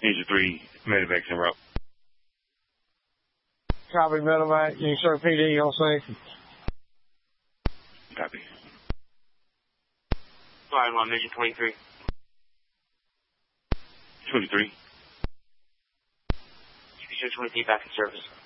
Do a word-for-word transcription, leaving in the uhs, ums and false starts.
Engine three, Medevac's en route. Copy, Medevac. You can P D on scene. Copy. Flying one, Mission twenty-three. twenty-three. Mission twenty-three back in service.